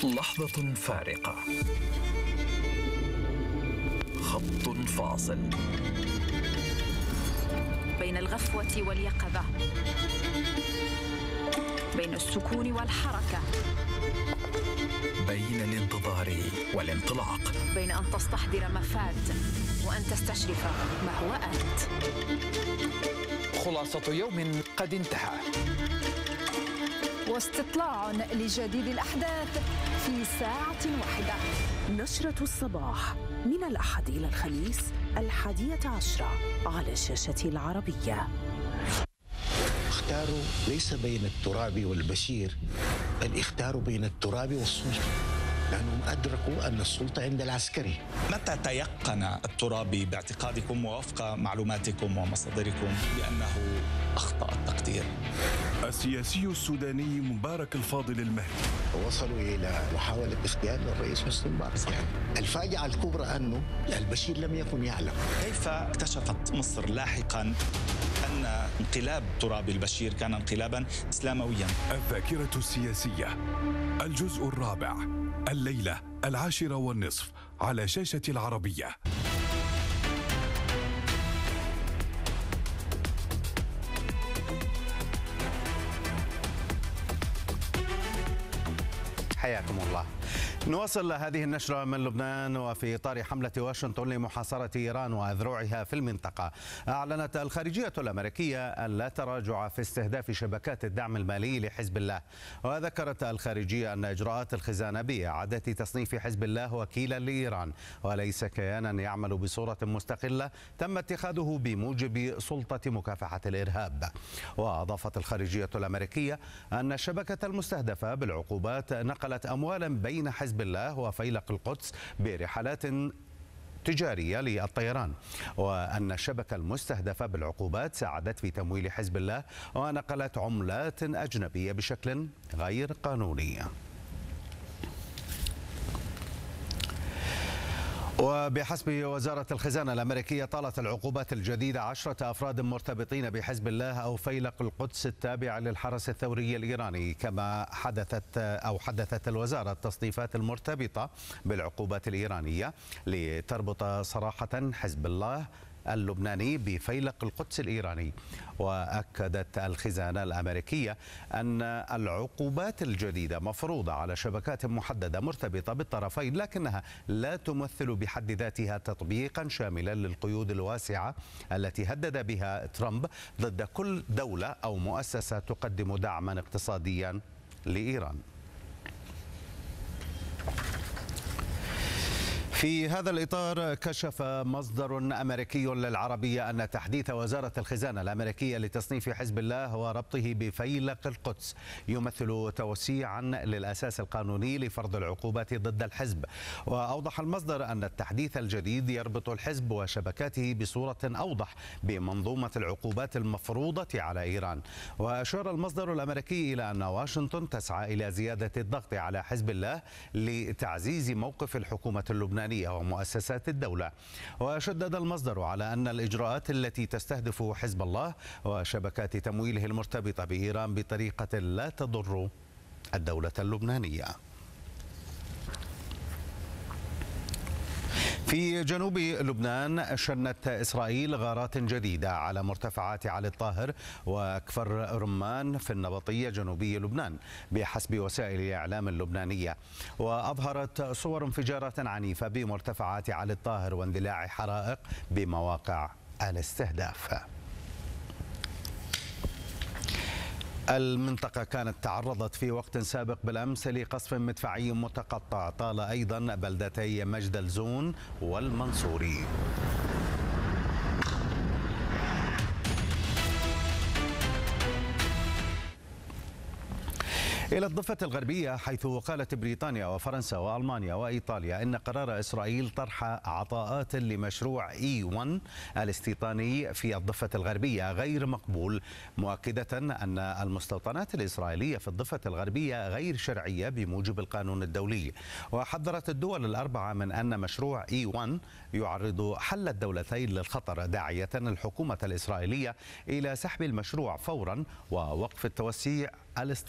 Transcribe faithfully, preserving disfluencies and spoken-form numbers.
لحظة فارقة، خط فاصل بين الغفوة واليقظة، بين السكون والحركة، بين الانتظار والانطلاق، بين أن تستحضر ما فات وأن تستشرف ما هو آت. خلاصة يوم قد انتهى، واستطلاع لجديد الأحداث في ساعة واحدة. نشرة الصباح من الأحد إلى الخميس الحادية عشرة على شاشة العربية. اختاروا ليس بين التراب والبشير، بل اختاروا بين التراب والسلطة، لأنهم أدركوا أن السلطة عند العسكري. متى تيقن الترابي باعتقادكم ووفق معلوماتكم ومصادركم بأنه أخطأ التقدير؟ السياسي السوداني مبارك الفاضل المهدي وصلوا إلى محاولة اغتيال الرئيس حسني مبارك. يعني الفاجعة الكبرى أنه البشير لم يكن يعلم. كيف اكتشفت مصر لاحقا أن انقلاب ترابي البشير كان انقلابا إسلامويا؟ الذاكرة السياسية، الجزء الرابع، الليلة العاشرة والنصف على شاشة العربية. حياكم الله. نواصل هذه النشرة من لبنان. وفي إطار حملة واشنطن لمحاصرة إيران وأذرعها في المنطقة، أعلنت الخارجية الأمريكية أن لا تراجع في استهداف شبكات الدعم المالي لحزب الله. وذكرت الخارجية أن إجراءات الخزانة بإعادة تصنيف حزب الله وكيلا لإيران وليس كيانا يعمل بصورة مستقلة تم اتخاذه بموجب سلطة مكافحة الإرهاب. وأضافت الخارجية الأمريكية أن الشبكة المستهدفة بالعقوبات نقلت أموالا بين حزب الله وفيلق القدس برحلات تجارية للطيران، وأن الشبكة المستهدفة بالعقوبات ساعدت في تمويل حزب الله ونقلت عملات أجنبية بشكل غير قانوني. وبحسب وزارة الخزانة الأمريكية طالت العقوبات الجديدة عشرة أفراد مرتبطين بحزب الله أو فيلق القدس التابع للحرس الثوري الإيراني. كما حدثت أو حدثت الوزارة التصنيفات المرتبطة بالعقوبات الإيرانية لتربط صراحة حزب الله اللبناني بفيلق القدس الإيراني. وأكدت الخزانة الأمريكية أن العقوبات الجديدة مفروضة على شبكات محددة مرتبطة بالطرفين، لكنها لا تمثل بحد ذاتها تطبيقا شاملا للقيود الواسعة التي هدد بها ترامب ضد كل دولة أو مؤسسة تقدم دعما اقتصاديا لإيران. في هذا الإطار كشف مصدر أمريكي للعربية أن تحديث وزارة الخزانة الأمريكية لتصنيف حزب الله وربطه بفيلق القدس يمثل توسيعا للأساس القانوني لفرض العقوبات ضد الحزب. وأوضح المصدر أن التحديث الجديد يربط الحزب وشبكاته بصورة أوضح بمنظومة العقوبات المفروضة على إيران. وأشار المصدر الأمريكي إلى أن واشنطن تسعى إلى زيادة الضغط على حزب الله لتعزيز موقف الحكومة اللبنانية ومؤسسات الدولة. وشدد المصدر على أن الإجراءات التي تستهدف حزب الله وشبكات تمويله المرتبطة بإيران بطريقة لا تضر الدولة اللبنانية. في جنوب لبنان شنت إسرائيل غارات جديدة على مرتفعات علي الطاهر وكفر رمان في النبطية جنوبي لبنان بحسب وسائل الإعلام اللبنانية. وأظهرت صور انفجارات عنيفة بمرتفعات علي الطاهر واندلاع حرائق بمواقع الاستهداف. المنطقة كانت تعرضت في وقت سابق بالأمس لقصف مدفعي متقطع طال أيضا بلدتي مجد الزون والمنصوري. إلى الضفة الغربية، حيث قالت بريطانيا وفرنسا وألمانيا وإيطاليا إن قرار إسرائيل طرح عطاءات لمشروع إي واحد الاستيطاني في الضفة الغربية غير مقبول، مؤكدة أن المستوطنات الإسرائيلية في الضفة الغربية غير شرعية بموجب القانون الدولي. وحذرت الدول الأربعة من أن مشروع إي واحد يعرض حل الدولتين للخطر، داعية الحكومة الإسرائيلية إلى سحب المشروع فورا ووقف التوسيع الاستيطاني